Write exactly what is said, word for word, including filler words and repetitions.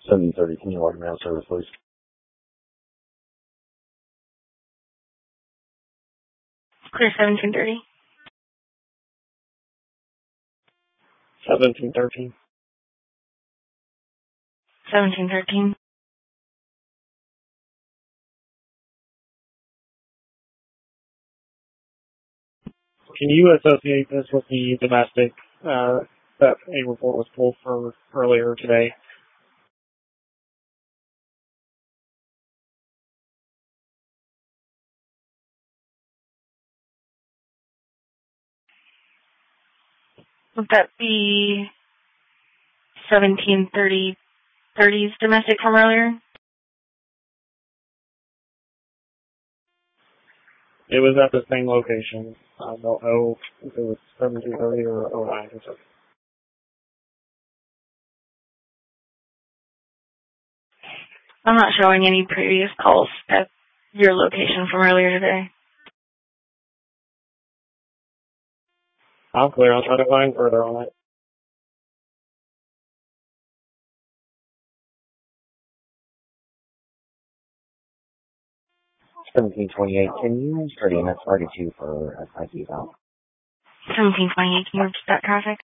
seventeen thirty, can you log mail service, please? Clear seventeen thirty. seventeen thirteen. seventeen thirteen. Can you associate this with the domestic, uh, that a report was pulled for earlier today? Would that be seventeen thirty thirties domestic from earlier? It was at the same location. I don't know if it was seventeen thirty or oh nine or something. I'm not showing any previous calls at your location from earlier today. I'm clear. I'll try to find further on it. seventeen twenty-eight. Can you start in at thirty-two for S I T out? seventeen twenty-eight, can you repeat that traffic?